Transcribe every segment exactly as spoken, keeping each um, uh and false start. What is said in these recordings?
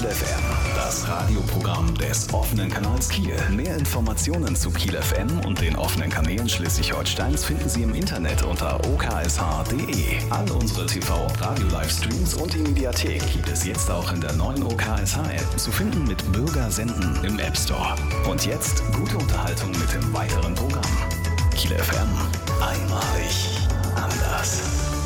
Kiel F M, das Radioprogramm des offenen Kanals Kiel. Mehr Informationen zu Kiel F M und den offenen Kanälen Schleswig-Holsteins finden Sie im Internet unter o k s h punkt d e. All unsere T V- und Radio-Livestreams und die Mediathek gibt es jetzt auch in der neuen O K S H-App. Zu finden mit Bürger senden im App Store. Und jetzt gute Unterhaltung mit dem weiteren Programm. Kiel F M, einmalig anders.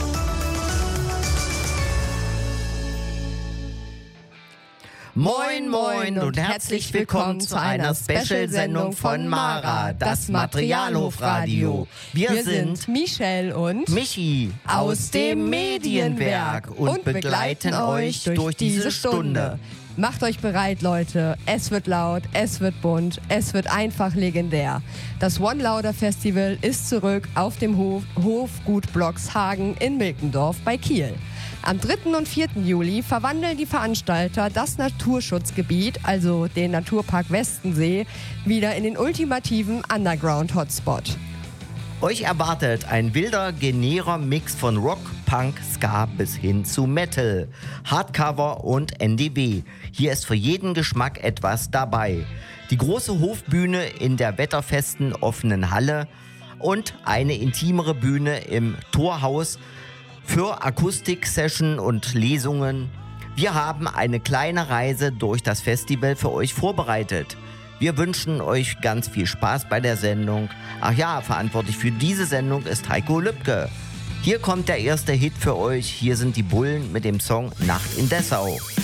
Moin, moin und herzlich willkommen zu einer Special-Sendung von Mara, das Materialhofradio. Wir, Wir sind Michelle und Michi aus dem Medienwerk und, und begleiten euch durch, durch diese Stunde. Macht euch bereit, Leute. Es wird laut, es wird bunt, es wird einfach legendär. Das One Lauder Festival ist zurück auf dem Hof, Hofgut Blockshagen in Milkendorf bei Kiel. Am dritten und vierten Juli verwandeln die Veranstalter das Naturschutzgebiet, also den Naturpark Westensee, wieder in den ultimativen Underground-Hotspot. Euch erwartet ein wilder, generer Mix von Rock, Punk, Ska bis hin zu Metal, Hardcover und N D W. Hier ist für jeden Geschmack etwas dabei. Die große Hofbühne in der wetterfesten offenen Halle und eine intimere Bühne im Torhaus für Akustik-Session und Lesungen. Wir haben eine kleine Reise durch das Festival für euch vorbereitet. Wir wünschen euch ganz viel Spaß bei der Sendung. Ach ja, verantwortlich für diese Sendung ist Heiko Lübke. Hier kommt der erste Hit für euch. Hier sind die Bullen mit dem Song Nacht in Dessau.